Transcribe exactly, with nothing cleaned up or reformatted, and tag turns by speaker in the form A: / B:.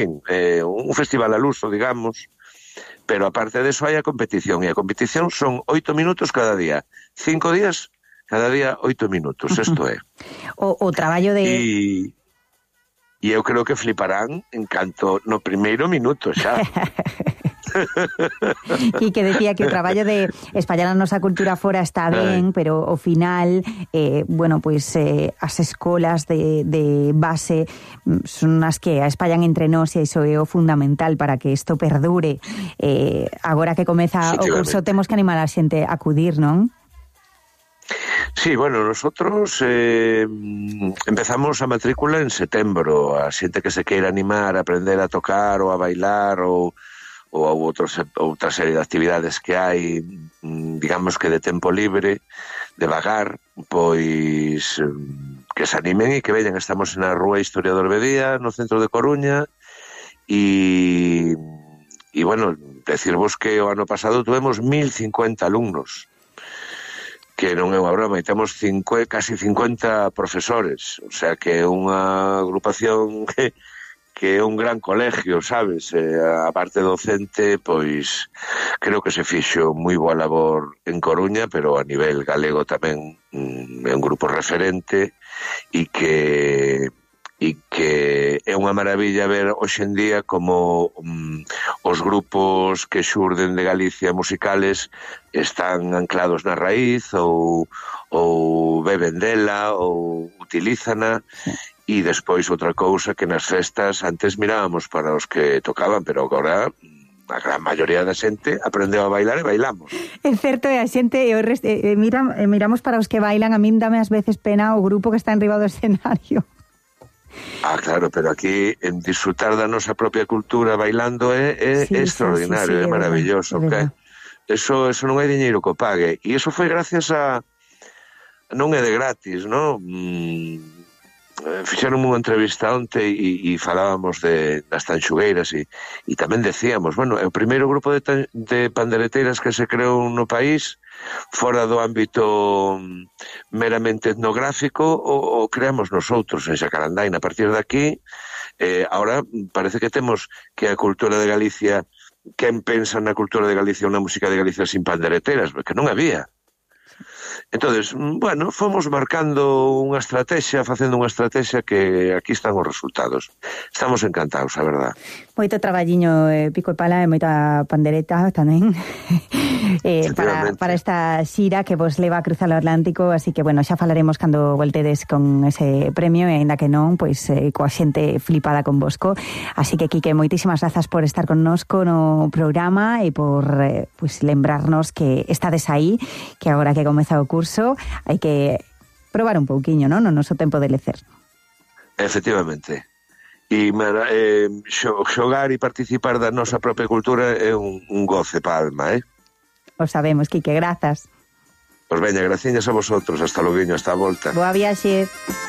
A: fin, eh, un festival al uso, digamos, pero aparte de eso hai a competición, e a competición son oito minutos cada día, cinco días, cada día oito minutos, isto é.
B: O, o traballo de...
A: E, e eu creo que fliparán en canto no primeiro minuto xa.
B: E que decía que o traballo de espallar a nosa cultura fora está ben, pero ao final, eh, bueno, pois pues, eh, as escolas de, de base son as que a espallan entre nós e iso é o fundamental para que isto perdure. Eh, agora que comeza o curso temos que animar a xente a acudir, non?
A: Sí, bueno, nosotros eh, empezamos a matrícula en setembro. A xente que se queira animar a aprender a tocar ou a bailar ou ou outros, outra serie de actividades que hai, digamos que de tempo libre, de vagar, pois que se animen e que veñan. Estamos na Rúa Historiador Bedía, no centro de Coruña, e, e bueno, decirvos que o ano pasado tuvemos mil cincuenta alumnos, que non é unha broma, e temos cinco, casi cincuenta profesores, o sea que é unha agrupación que que é un gran colegio, sabes? Eh, a parte docente, pois, creo que se fixo moi boa labor en Coruña, pero a nivel galego tamén mm, é un grupo referente e que e que é unha maravilla ver hoxe en día como um, os grupos que xurden de Galicia musicales están anclados na raíz ou, ou beben dela ou utilízana. E despois outra cousa que nas festas antes mirábamos para os que tocaban, pero agora a gran maioría da xente aprendeu a bailar e bailamos.
B: É certo, e a xente e o rest, e, e mira, e miramos para os que bailan. A min dame ás veces pena o grupo que está enriba do escenario.
A: Ah, claro, pero aquí en disfrutar da nosa propia cultura bailando é, é, sí, é extraordinario, sí, sí, sí, é maravilloso, é verdad, okay? Eso, eso non hai diñeiro que o pague, e iso foi gracias a... non é de gratis, non? Mm, fixeron unha entrevista onte e, e falábamos de, das tanxugueiras e, e tamén decíamos, bueno, é o primeiro grupo de, tan, de pandereteiras que se creou no país fora do ámbito meramente etnográfico o, o creamos nosotros en Xacarandaina. A partir de aquí, eh, ahora parece que temos que a cultura de Galicia, quen pensa na cultura de Galicia ou na música de Galicia sin pandereteiras, porque non había. Entonces, bueno, fomos marcando unha estrategia, facendo unha estrategia que aquí están os resultados. Estamos encantados, a verdad.
B: Moito traballiño, eh, pico e pala e moita pandereta tamén eh, para, para esta xira que vos leva a cruzar o Atlántico, así que, bueno, xa falaremos cando voltedes con ese premio e ainda que non, pois eh, coa xente flipada con vosco. Así que, Quique, moitísimas grazas por estar connosco no programa e por eh, pois lembrarnos que estades aí, que agora que comeza o curso hai que probar un pouquiño, non? No noso tempo de lecer.
A: Efectivamente. E eh, xogar e participar da nosa propia cultura é un, un goce para a alma, eh?
B: O sabemos, Quique, grazas.
A: Pois veña, graciñas a vosotros, hasta loguiño, hasta a volta.
B: Boa viaxe.